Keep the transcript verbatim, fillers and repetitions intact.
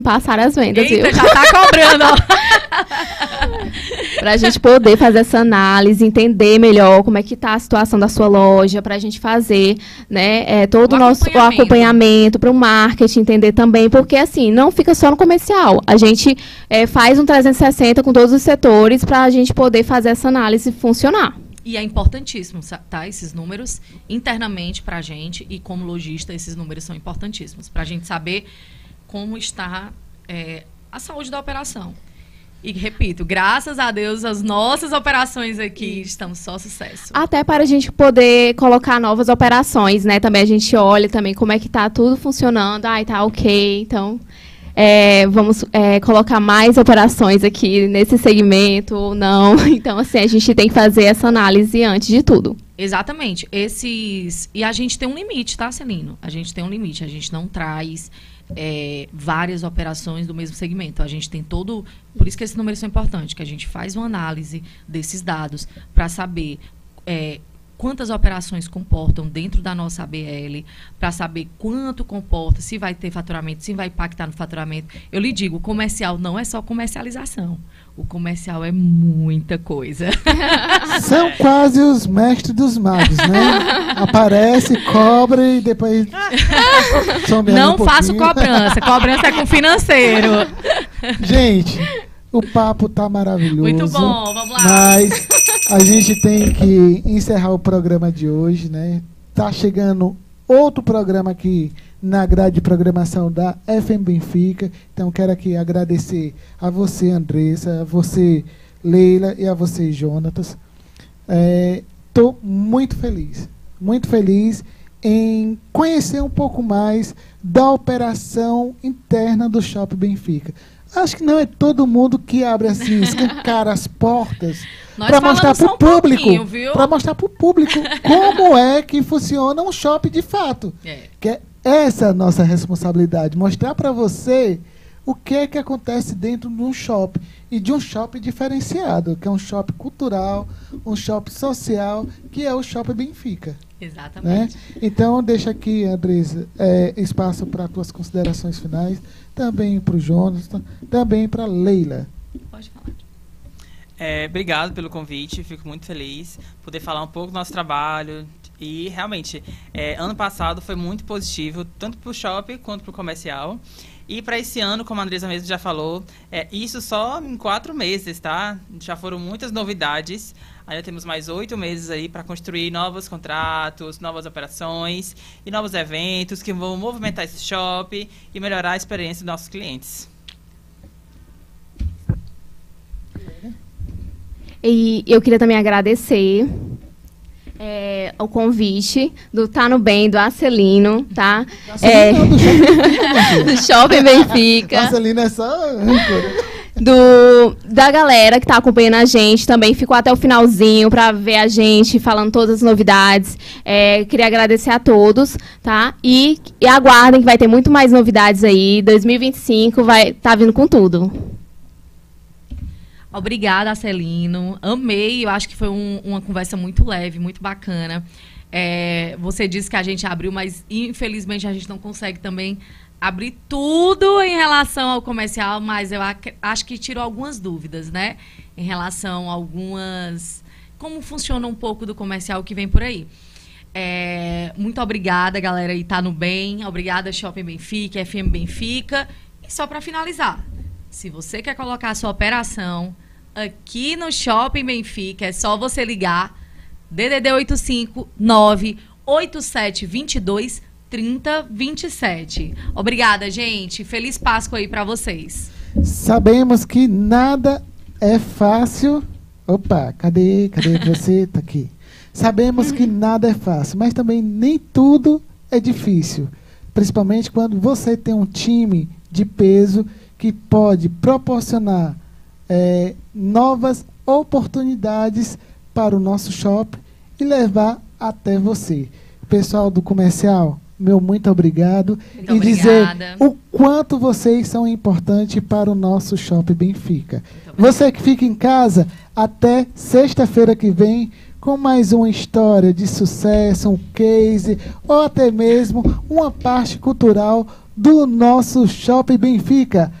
passar as vendas, Eita, viu? já tá cobrando, ó. Pra gente poder fazer essa análise, entender melhor como é que tá a situação da sua loja, pra gente fazer, né, é, todo o, O nosso o acompanhamento. acompanhamento para o marketing, entender também, porque assim, não fica só no comercial. A gente é, faz um trezentos e sessenta com todos os setores pra gente poder fazer essa análise funcionar. E é importantíssimo, sa- tá? Esses números internamente pra gente e como lojista, esses números são importantíssimos. Pra gente saber como está é, a saúde da operação. E, repito, graças a Deus, as nossas operações aqui estão só sucesso. Até para a gente poder colocar novas operações, né? Também a gente olha também como é que tá tudo funcionando. Ai, tá ok. Então, é, vamos é, colocar mais operações aqui nesse segmento ou não. Então, assim, a gente tem que fazer essa análise antes de tudo. Exatamente. Esses... E a gente tem um limite, tá, Celino? A gente tem um limite. A gente não traz é, várias operações do mesmo segmento. A gente tem todo... Por isso que esses números são importantes, que a gente faz uma análise desses dados para saber é, quantas operações comportam dentro da nossa A B L, para saber quanto comporta, se vai ter faturamento, se vai impactar no faturamento. Eu lhe digo, o comercial não é só comercialização. O comercial é muita coisa. São quase os mestres dos magos, né? Aparece, cobra e depois... some Não um faço pouquinho. cobrança. Cobrança é com financeiro. Gente, o papo tá maravilhoso. Muito bom, vamos lá. Mas a gente tem que encerrar o programa de hoje, né? Tá chegando outro programa aqui na grade de programação da F M Benfica. Então, quero aqui agradecer a você, Andressa, a você, Leila, e a você, Jonatas. Estou muito feliz, muito feliz em conhecer um pouco mais da operação interna do Shopping Benfica. Acho que não é todo mundo que abre assim, escancara as portas Nós para falamos mostrar só para o um público, pouquinho, viu? para mostrar para o público como é que funciona um shopping de fato. É. Que é essa a nossa responsabilidade, mostrar para você o que é que acontece dentro de um shopping e de um shopping diferenciado, que é um shopping cultural, um shopping social, que é o Shopping Benfica. Né? Exatamente. Então, deixa aqui, Andressa, é, espaço para tuas considerações finais, também para o Jonas, também para Leila. Pode falar. É, obrigado pelo convite, fico muito feliz poder falar um pouco do nosso trabalho. E, realmente, é, ano passado foi muito positivo, tanto para o shopping quanto para o comercial. E para esse ano, como a Andressa mesmo já falou, é, isso só em quatro meses, tá? Já foram muitas novidades. Ainda temos mais oito meses aí para construir novos contratos, novas operações e novos eventos que vão movimentar esse shopping e melhorar a experiência dos nossos clientes. E eu queria também agradecer é, o convite do Tá no Bem, do Acelino, tá? É, Não, do Shopping do Shopping Benfica. Marcelina é só âncora. Do, da galera que está acompanhando a gente, também ficou até o finalzinho para ver a gente falando todas as novidades. É, queria agradecer a todos, tá? E, e aguardem que vai ter muito mais novidades aí. dois mil e vinte e cinco vai tá vindo com tudo. Obrigada, Celino. Amei. Eu acho que foi um- uma conversa muito leve, muito bacana. É, você disse que a gente abriu, mas infelizmente a gente não consegue também abrir tudo em relação ao comercial, mas eu ac- acho que tirou algumas dúvidas, né? Em relação a algumas... Como funciona um pouco do comercial que vem por aí. É, muito obrigada, galera, e tá no bem. Obrigada, Shopping Benfica, F M Benfica. E só para finalizar, se você quer colocar a sua operação aqui no Shopping Benfica, é só você ligar D D D oito cinco nove oito sete dois dois trinta vinte e sete. Obrigada, gente. Feliz Páscoa aí para vocês. Sabemos que nada é fácil. Opa, cadê? Cadê você? Tá aqui. Sabemos que nada é fácil, mas também nem tudo é difícil. Principalmente quando você tem um time de peso que pode proporcionar é, novas oportunidades para o nosso shopping e levar até você. Pessoal do comercial, meu muito obrigado. Muito e dizer obrigada. o quanto vocês são importantes para o nosso Shopping Benfica. Muito obrigada. Você que fica em casa, até sexta-feira que vem com mais uma história de sucesso, um case ou até mesmo uma parte cultural do nosso Shopping Benfica.